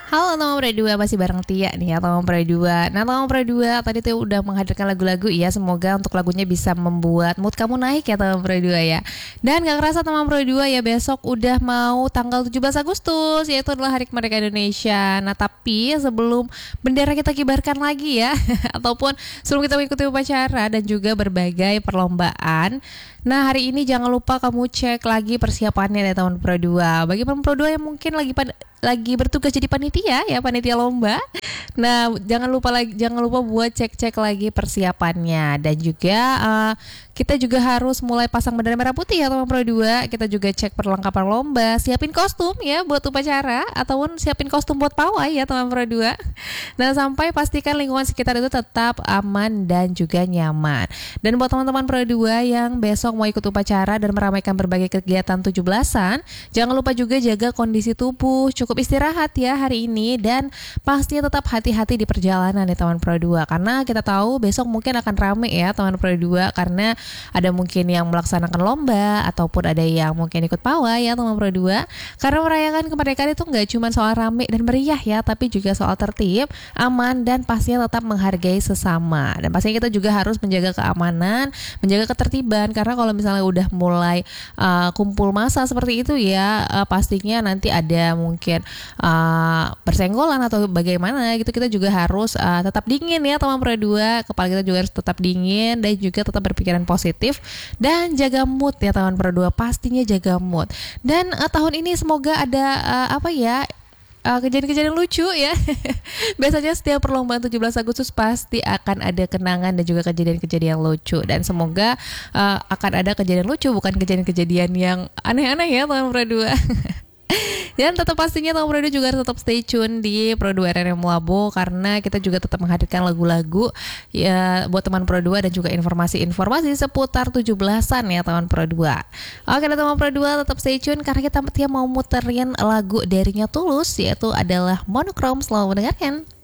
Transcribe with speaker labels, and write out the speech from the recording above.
Speaker 1: Halo teman Pro 2, masih bareng Tia nih ya teman Pro 2. Nah teman Pro 2, tadi tuh udah menghadirkan lagu-lagu ya. Semoga untuk lagunya bisa membuat mood kamu naik ya teman Pro 2 ya. Dan gak kerasa teman Pro 2 ya, besok udah mau tanggal 17 Agustus, yaitu adalah Hari Kemerdekaan Indonesia. Nah tapi sebelum bendera kita kibarkan lagi ya ataupun sebelum kita mengikuti upacara dan juga berbagai perlombaan, nah hari ini jangan lupa kamu cek lagi persiapannya ya teman Pro 2. Bagi teman Pro 2 yang mungkin lagi bertugas jadi panitia ya, panitia lomba. Nah, jangan lupa buat cek-cek lagi persiapannya, dan juga kita juga harus mulai pasang bendera merah putih ya teman Pro 2. Kita juga cek perlengkapan lomba, siapin kostum ya buat upacara ataupun siapin kostum buat pawai ya teman Pro 2. Nah, sampai pastikan lingkungan sekitar itu tetap aman dan juga nyaman. Dan buat teman-teman Pro 2 yang besok mau ikut upacara dan meramaikan berbagai kegiatan 17-an, jangan lupa juga jaga kondisi tubuh, cukup istirahat ya hari ini, dan pastinya tetap hati-hati di perjalanan ya teman Pro 2, karena kita tahu besok mungkin akan rame ya teman Pro 2, karena ada mungkin yang melaksanakan lomba ataupun ada yang mungkin ikut pawai ya teman Pro 2. Karena merayakan kemerdekaan itu nggak cuma soal rame dan meriah ya, tapi juga soal tertib, aman, dan pastinya tetap menghargai sesama. Dan pastinya kita juga harus menjaga keamanan, menjaga ketertiban, karena kalau misalnya udah mulai kumpul massa seperti itu ya, pastinya nanti ada mungkin bersenggolan atau bagaimana gitu. Kita juga harus tetap dingin ya teman Pro 2, kepala kita juga harus tetap dingin dan juga tetap berpikiran positif dan jaga mood ya teman Pro 2, pastinya jaga mood. Dan tahun ini semoga ada kejadian-kejadian lucu ya. Biasanya setiap perlombaan 17 Agustus pasti akan ada kenangan dan juga kejadian-kejadian lucu, dan semoga akan ada kejadian lucu, bukan kejadian-kejadian yang aneh-aneh ya teman Pro 2. Dan tetap pastinya teman Pro 2 juga harus tetap stay tune di Pro 2 RRM Labo, karena kita juga tetap menghadirkan lagu-lagu ya buat teman Pro 2 dan juga informasi-informasi seputar 17-an ya teman Pro 2. Oke teman Pro 2, tetap stay tune karena kita mau muterin lagu darinya Tulus, yaitu adalah Monokrom. Selamat mendengarkan.